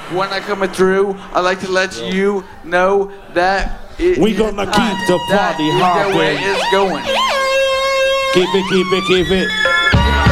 when I coming through, I like to let you know that we gonna keep the party hopping. Where it's going. Keep it.